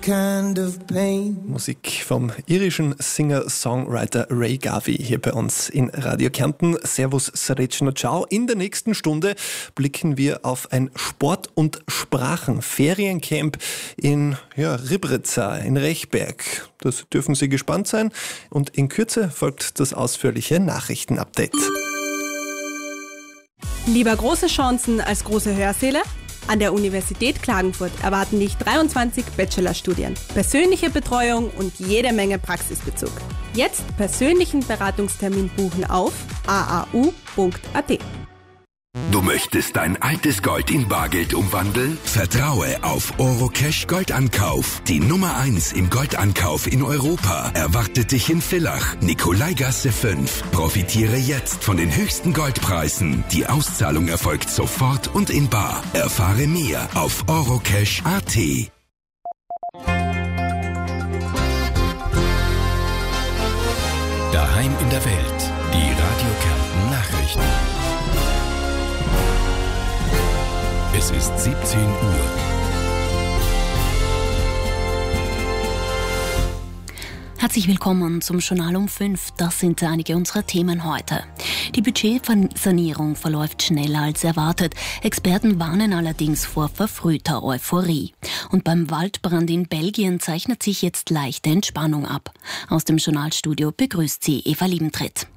kind of pain. Musik vom irischen Singer-Songwriter Ray Garvey hier bei uns in Radio Kärnten. Servus, Srečno, ciao. In der nächsten Stunde blicken wir auf ein Sport- und Sprachenferiencamp in Ribritza in Rechberg. Das dürfen Sie gespannt sein. Und in Kürze folgt das ausführliche Nachrichtenupdate. Lieber große Chancen als große Hörsäle? An der Universität Klagenfurt erwarten dich 23 Bachelorstudien, persönliche Betreuung und jede Menge Praxisbezug. Jetzt persönlichen Beratungstermin buchen auf aau.at. Du möchtest dein altes Gold in Bargeld umwandeln? Vertraue auf Orocash Goldankauf. Die Nummer 1 im Goldankauf in Europa erwartet dich in Villach, Nikolaigasse 5. Profitiere jetzt von den höchsten Goldpreisen. Die Auszahlung erfolgt sofort und in bar. Erfahre mehr auf orocash.at. Daheim in der Welt. Die Radio Kärnten Nachrichten. Es ist 17 Uhr. Herzlich willkommen zum Journal um 5. Das sind einige unserer Themen heute. Die Budgetsanierung verläuft schneller als erwartet. Experten warnen allerdings vor verfrühter Euphorie. Und beim Waldbrand in Belgien zeichnet sich jetzt leichte Entspannung ab. Aus dem Journalstudio begrüßt sie Eva Liebentritt.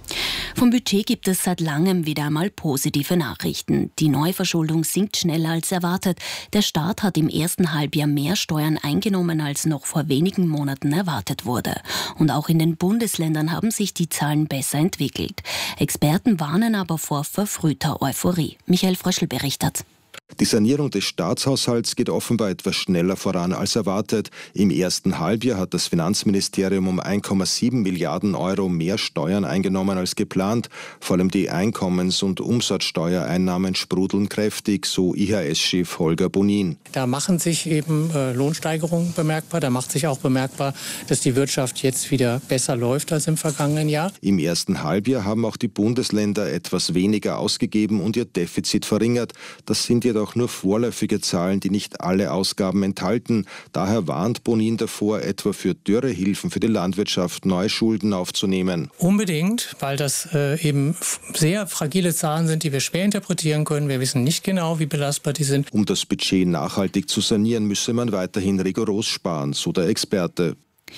Vom Budget gibt es seit langem wieder einmal positive Nachrichten. Die Neuverschuldung sinkt schneller als erwartet. Der Staat hat im ersten Halbjahr mehr Steuern eingenommen, als noch vor wenigen Monaten erwartet wurde. Und auch in den Bundesländern haben sich die Zahlen besser entwickelt. Experten warnen aber vor verfrühter Euphorie. Michael Fröschl berichtet. Die Sanierung des Staatshaushalts geht offenbar etwas schneller voran als erwartet. Im ersten Halbjahr hat das Finanzministerium um 1,7 Milliarden Euro mehr Steuern eingenommen als geplant. Vor allem die Einkommens- und Umsatzsteuereinnahmen sprudeln kräftig, so IHS-Chef Holger Bonin. Da machen sich eben Lohnsteigerungen bemerkbar. Da macht sich auch bemerkbar, dass die Wirtschaft jetzt wieder besser läuft als im vergangenen Jahr. Im ersten Halbjahr haben auch die Bundesländer etwas weniger ausgegeben und ihr Defizit verringert. Das sind jedoch nur vorläufige Zahlen, die nicht alle Ausgaben enthalten. Daher warnt Bonin davor, etwa für Dürrehilfen für die Landwirtschaft neue Schulden aufzunehmen. Unbedingt, weil das eben sehr fragile Zahlen sind, die wir schwer interpretieren können. Wir wissen nicht genau, wie belastbar die sind. Um das Budget nachhaltig zu sanieren, müsse man weiterhin rigoros sparen, so der Experte.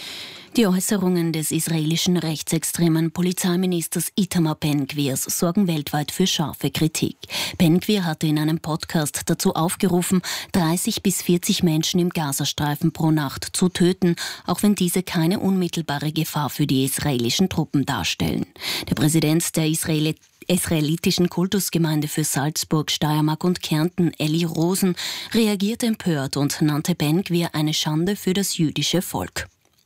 Die Äußerungen des israelischen rechtsextremen Polizeiministers Itamar Ben-Gvirs sorgen weltweit für scharfe Kritik. Ben-Gvir hatte in einem Podcast dazu aufgerufen, 30 bis 40 Menschen im Gazastreifen pro Nacht zu töten, auch wenn diese keine unmittelbare Gefahr für die israelischen Truppen darstellen. Der Präsident der israelitischen Kultusgemeinde für Salzburg, Steiermark und Kärnten, Elli Rosen, reagierte empört und nannte Ben-Gvir eine Schande für das jüdische Volk.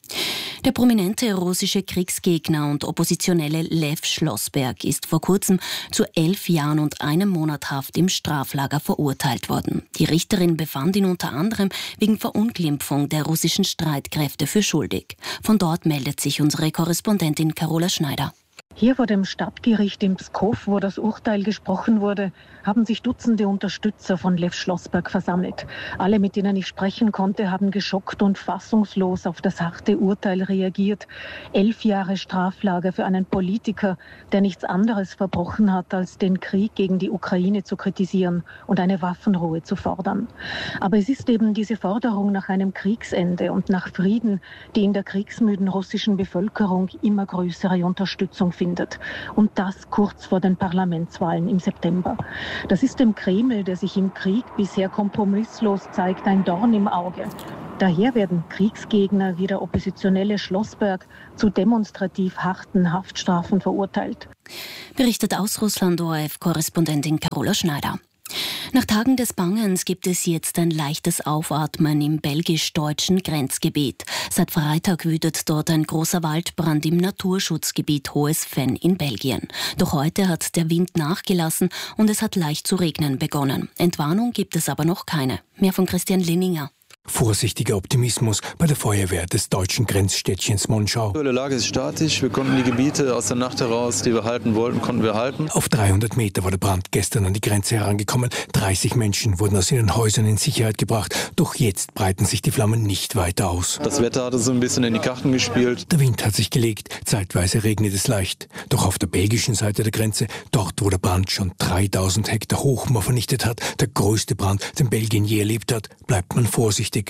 Der prominente russische Kriegsgegner und Oppositionelle Lew Schlossberg ist vor kurzem zu 11 Jahren und 1 Monat Haft im Straflager verurteilt worden. Die Richterin befand ihn unter anderem wegen Verunglimpfung der russischen Streitkräfte für schuldig. Von dort meldet sich unsere Korrespondentin Carola Schneider. Hier vor dem Stadtgericht in Pskow, wo das Urteil gesprochen wurde, haben sich Dutzende Unterstützer von Lew Schlossberg versammelt. Alle, mit denen ich sprechen konnte, haben geschockt und fassungslos auf das harte Urteil reagiert. 11 Jahre Straflager für einen Politiker, der nichts anderes verbrochen hat, als den Krieg gegen die Ukraine zu kritisieren und eine Waffenruhe zu fordern. Aber es ist eben diese Forderung nach einem Kriegsende und nach Frieden, die in der kriegsmüden russischen Bevölkerung immer größere Unterstützung findet. Und das kurz vor den Parlamentswahlen im September. Das ist dem Kreml, der sich im Krieg bisher kompromisslos zeigt, ein Dorn im Auge. Daher werden Kriegsgegner wie der oppositionelle Schlossberg zu demonstrativ harten Haftstrafen verurteilt. Berichtet aus Russland ORF-Korrespondentin Carola Schneider. Nach Tagen des Bangens gibt es jetzt ein leichtes Aufatmen im belgisch-deutschen Grenzgebiet. Seit Freitag wütet dort ein großer Waldbrand im Naturschutzgebiet Hohes Venn in Belgien. Doch heute hat der Wind nachgelassen und es hat leicht zu regnen begonnen. Entwarnung gibt es aber noch keine. Mehr von Christian Linninger. Vorsichtiger Optimismus bei der Feuerwehr des deutschen Grenzstädtchens Monschau. Die Lage ist statisch. Wir konnten die Gebiete aus der Nacht heraus, die wir halten wollten, konnten wir halten. Auf 300 Meter war der Brand gestern an die Grenze herangekommen. 30 Menschen wurden aus ihren Häusern in Sicherheit gebracht. Doch jetzt breiten sich die Flammen nicht weiter aus. Das Wetter hatte so ein bisschen in die Karten gespielt. Der Wind hat sich gelegt. Zeitweise regnet es leicht. Doch auf der belgischen Seite der Grenze, dort wo der Brand schon 3000 Hektar Hochmoor vernichtet hat, der größte Brand, den Belgien je erlebt hat, bleibt man vorsichtig.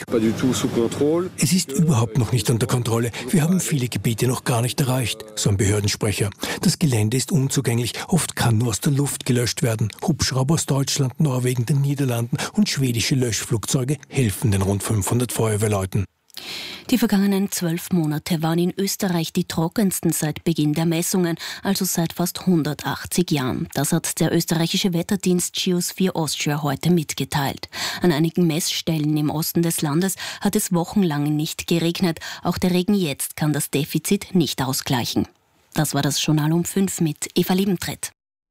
Es ist überhaupt noch nicht unter Kontrolle. Wir haben viele Gebiete noch gar nicht erreicht, so ein Behördensprecher. Das Gelände ist unzugänglich. Oft kann nur aus der Luft gelöscht werden. Hubschrauber aus Deutschland, Norwegen, den Niederlanden und schwedische Löschflugzeuge helfen den rund 500 Feuerwehrleuten. Die vergangenen 12 Monate waren in Österreich die trockensten seit Beginn der Messungen, also seit fast 180 Jahren. Das hat der österreichische Wetterdienst Geosphere Austria heute mitgeteilt. An einigen Messstellen im Osten des Landes hat es wochenlang nicht geregnet. Auch der Regen jetzt kann das Defizit nicht ausgleichen. Das war das Journal um 5 mit Eva Liebentritt.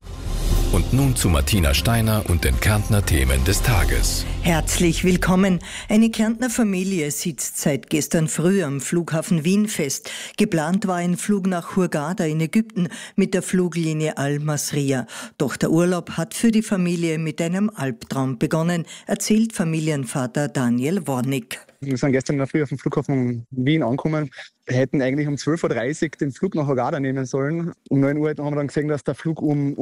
Und nun zu Martina Steiner und den Kärntner Themen des Tages. Herzlich willkommen. Eine Kärntner Familie sitzt seit gestern früh am Flughafen Wien fest. Geplant war ein Flug nach Hurghada in Ägypten mit der Fluglinie Al-Masriya. Doch der Urlaub hat für die Familie mit einem Albtraum begonnen, erzählt Familienvater Daniel Wornik. Wir sind gestern in der Früh auf dem Flughafen Wien angekommen. Wir hätten eigentlich um 12.30 Uhr den Flug nach Hurghada nehmen sollen. Um 9 Uhr haben wir dann gesehen, dass der Flug um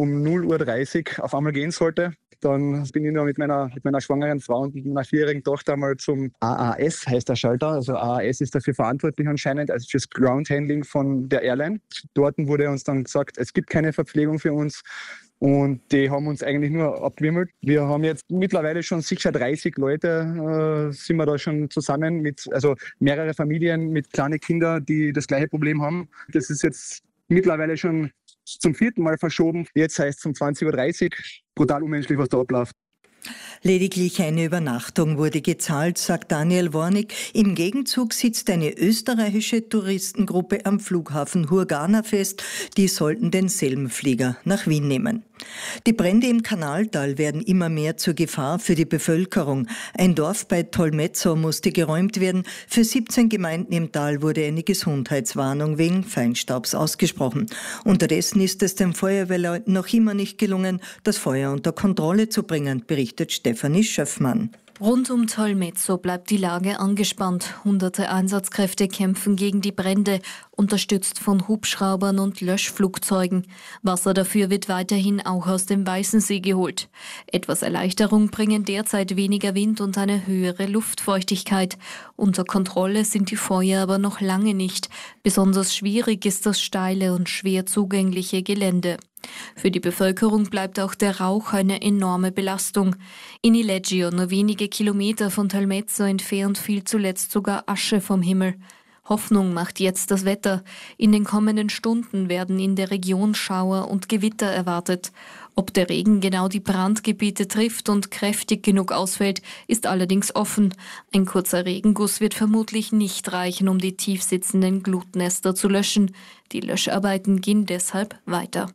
0.30 Uhr auf einmal gehen sollte. Dann bin ich noch mit meiner schwangeren Frau und meiner 4-jährigen Tochter mal zum AAS, heißt der Schalter. Also AAS ist dafür verantwortlich anscheinend, also fürs Groundhandling von der Airline. Dort wurde uns dann gesagt, es gibt keine Verpflegung für uns. Und die haben uns eigentlich nur abgewimmelt. Wir haben jetzt mittlerweile schon sicher 30 Leute, sind wir da schon zusammen also mehrere Familien mit kleinen Kindern, die das gleiche Problem haben. Das ist jetzt mittlerweile schon zum 4. Mal verschoben. Jetzt heißt es um 20.30 Uhr. Brutal unmenschlich, was da abläuft. Lediglich eine Übernachtung wurde gezahlt, sagt Daniel Wornik. Im Gegenzug sitzt eine österreichische Touristengruppe am Flughafen Hurghada fest. Die sollten den Selmflieger nach Wien nehmen. Die Brände im Kanaltal werden immer mehr zur Gefahr für die Bevölkerung. Ein Dorf bei Tolmezzo musste geräumt werden. Für 17 Gemeinden im Tal wurde eine Gesundheitswarnung wegen Feinstaubs ausgesprochen. Unterdessen ist es den Feuerwehrleuten noch immer nicht gelungen, das Feuer unter Kontrolle zu bringen, berichtet Stefanie Schöffmann. Rund um Tolmezzo bleibt die Lage angespannt. Hunderte Einsatzkräfte kämpfen gegen die Brände, unterstützt von Hubschraubern und Löschflugzeugen. Wasser dafür wird weiterhin auch aus dem Weißensee geholt. Etwas Erleichterung bringen derzeit weniger Wind und eine höhere Luftfeuchtigkeit. Unter Kontrolle sind die Feuer aber noch lange nicht. Besonders schwierig ist das steile und schwer zugängliche Gelände. Für die Bevölkerung bleibt auch der Rauch eine enorme Belastung. In Ileggio, nur wenige Kilometer von Tolmezzo entfernt, fiel zuletzt sogar Asche vom Himmel. Hoffnung macht jetzt das Wetter. In den kommenden Stunden werden in der Region Schauer und Gewitter erwartet. Ob der Regen genau die Brandgebiete trifft und kräftig genug ausfällt, ist allerdings offen. Ein kurzer Regenguss wird vermutlich nicht reichen, um die tiefsitzenden Glutnester zu löschen. Die Löscharbeiten gehen deshalb weiter.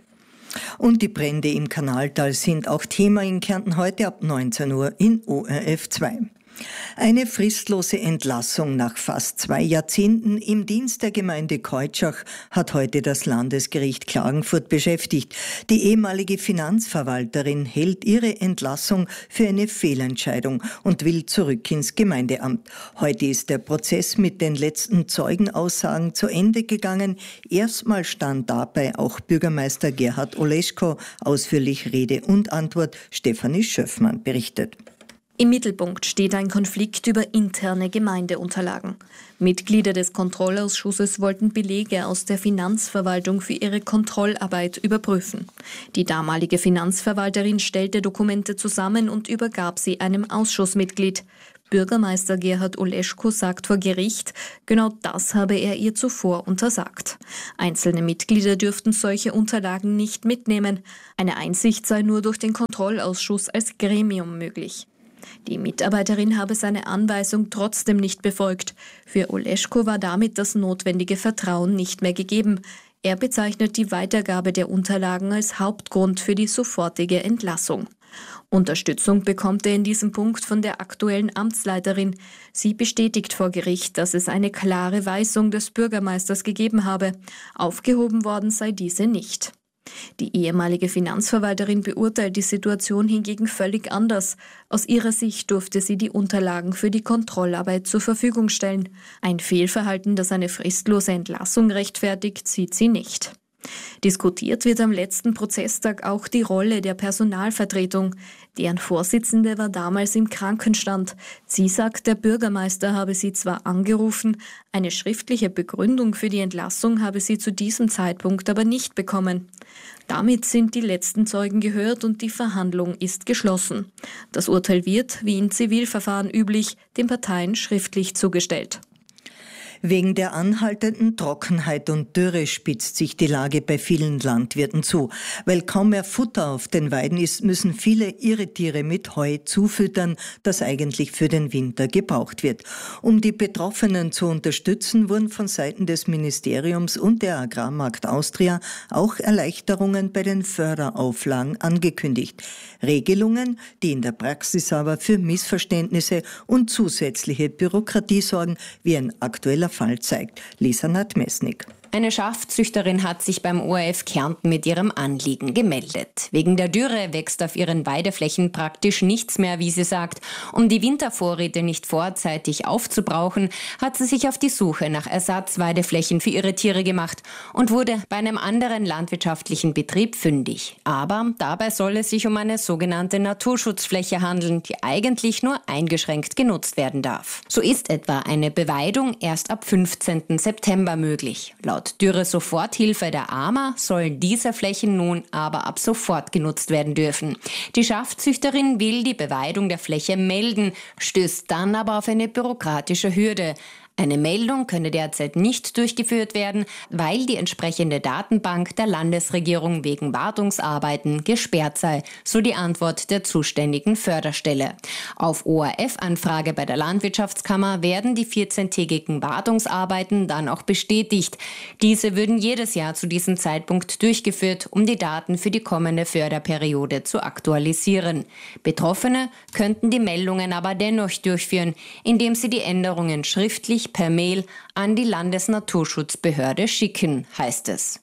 Und die Brände im Kanaltal sind auch Thema in Kärnten heute ab 19 Uhr in ORF 2. Eine fristlose Entlassung nach fast 2 Jahrzehnten im Dienst der Gemeinde Keutschach hat heute das Landesgericht Klagenfurt beschäftigt. Die ehemalige Finanzverwalterin hält ihre Entlassung für eine Fehlentscheidung und will zurück ins Gemeindeamt. Heute ist der Prozess mit den letzten Zeugenaussagen zu Ende gegangen. Erstmal stand dabei auch Bürgermeister Gerhard Oleschko. Ausführlich Rede und Antwort Stefanie Schöffmann berichtet. Im Mittelpunkt steht ein Konflikt über interne Gemeindeunterlagen. Mitglieder des Kontrollausschusses wollten Belege aus der Finanzverwaltung für ihre Kontrollarbeit überprüfen. Die damalige Finanzverwalterin stellte Dokumente zusammen und übergab sie einem Ausschussmitglied. Bürgermeister Gerhard Oleschko sagt vor Gericht, genau das habe er ihr zuvor untersagt. Einzelne Mitglieder dürften solche Unterlagen nicht mitnehmen. Eine Einsicht sei nur durch den Kontrollausschuss als Gremium möglich. Die Mitarbeiterin habe seine Anweisung trotzdem nicht befolgt. Für Oleschko war damit das notwendige Vertrauen nicht mehr gegeben. Er bezeichnet die Weitergabe der Unterlagen als Hauptgrund für die sofortige Entlassung. Unterstützung bekommt er in diesem Punkt von der aktuellen Amtsleiterin. Sie bestätigt vor Gericht, dass es eine klare Weisung des Bürgermeisters gegeben habe. Aufgehoben worden sei diese nicht. Die ehemalige Finanzverwalterin beurteilt die Situation hingegen völlig anders. Aus ihrer Sicht durfte sie die Unterlagen für die Kontrollarbeit zur Verfügung stellen. Ein Fehlverhalten, das eine fristlose Entlassung rechtfertigt, sieht sie nicht. Diskutiert wird am letzten Prozesstag auch die Rolle der Personalvertretung. Deren Vorsitzende war damals im Krankenstand. Sie sagt, der Bürgermeister habe sie zwar angerufen, eine schriftliche Begründung für die Entlassung habe sie zu diesem Zeitpunkt aber nicht bekommen. Damit sind die letzten Zeugen gehört und die Verhandlung ist geschlossen. Das Urteil wird, wie in Zivilverfahren üblich, den Parteien schriftlich zugestellt. Wegen der anhaltenden Trockenheit und Dürre spitzt sich die Lage bei vielen Landwirten zu. Weil kaum mehr Futter auf den Weiden ist, müssen viele ihre Tiere mit Heu zufüttern, das eigentlich für den Winter gebraucht wird. Um die Betroffenen zu unterstützen, wurden von Seiten des Ministeriums und der Agrarmarkt Austria auch Erleichterungen bei den Förderauflagen angekündigt. Regelungen, die in der Praxis aber für Missverständnisse und zusätzliche Bürokratie sorgen, wie ein aktueller Fall zeigt. Lisa Nadmesnik. Eine Schafzüchterin hat sich beim ORF Kärnten mit ihrem Anliegen gemeldet. Wegen der Dürre wächst auf ihren Weideflächen praktisch nichts mehr, wie sie sagt. Um die Wintervorräte nicht vorzeitig aufzubrauchen, hat sie sich auf die Suche nach Ersatzweideflächen für ihre Tiere gemacht und wurde bei einem anderen landwirtschaftlichen Betrieb fündig. Aber dabei soll es sich um eine sogenannte Naturschutzfläche handeln, die eigentlich nur eingeschränkt genutzt werden darf. So ist etwa eine Beweidung erst ab 15. September möglich. Laut Dürre-Soforthilfe der AMA sollen diese Flächen nun aber ab sofort genutzt werden dürfen. Die Schafzüchterin will die Beweidung der Fläche melden, stößt dann aber auf eine bürokratische Hürde. Eine Meldung könne derzeit nicht durchgeführt werden, weil die entsprechende Datenbank der Landesregierung wegen Wartungsarbeiten gesperrt sei, so die Antwort der zuständigen Förderstelle. Auf ORF-Anfrage bei der Landwirtschaftskammer werden die 14-tägigen Wartungsarbeiten dann auch bestätigt. Diese würden jedes Jahr zu diesem Zeitpunkt durchgeführt, um die Daten für die kommende Förderperiode zu aktualisieren. Betroffene könnten die Meldungen aber dennoch durchführen, indem sie die Änderungen schriftlich per Mail an die Landesnaturschutzbehörde schicken, heißt es.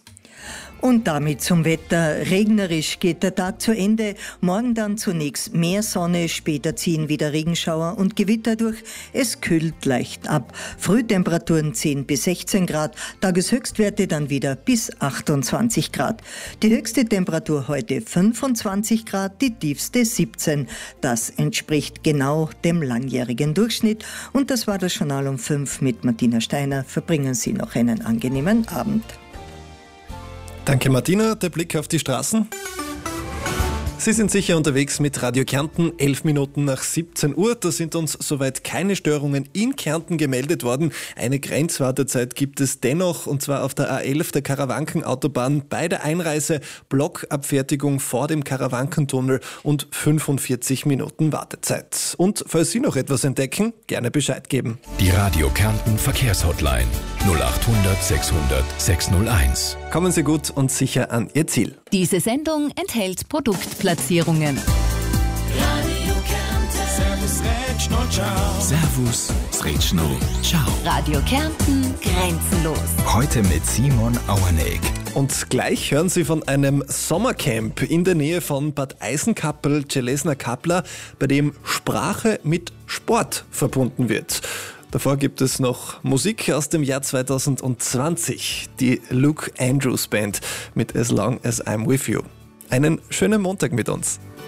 Und damit zum Wetter. Regnerisch geht der Tag zu Ende. Morgen dann zunächst mehr Sonne, später ziehen wieder Regenschauer und Gewitter durch. Es kühlt leicht ab. Frühtemperaturen 10 bis 16 Grad, Tageshöchstwerte dann wieder bis 28 Grad. Die höchste Temperatur heute 25 Grad, die tiefste 17. Das entspricht genau dem langjährigen Durchschnitt. Und das war das Journal um 5 mit Martina Steiner. Verbringen Sie noch einen angenehmen Abend. Danke Martina, der Blick auf die Straßen. Sie sind sicher unterwegs mit Radio Kärnten, 11 Minuten nach 17 Uhr. Da sind uns soweit keine Störungen in Kärnten gemeldet worden. Eine Grenzwartezeit gibt es dennoch, und zwar auf der A11 der Karawankenautobahn bei der Einreise, Blockabfertigung vor dem Karawankentunnel und 45 Minuten Wartezeit. Und falls Sie noch etwas entdecken, gerne Bescheid geben. Die Radio Kärnten Verkehrshotline 0800 600 601. Kommen Sie gut und sicher an Ihr Ziel. Diese Sendung enthält Produktplatzierungen. Radio Kärnten. Servus, Retschno, ciao. Servus, Retschno, ciao. Radio Kärnten, grenzenlos. Heute mit Simon Auerneck. Und gleich hören Sie von einem Sommercamp in der Nähe von Bad Eisenkappel, Celesna-Kapla, bei dem Sprache mit Sport verbunden wird. Davor gibt es noch Musik aus dem Jahr 2020, die Luke Andrews Band mit As Long As I'm With You. Einen schönen Montag mit uns.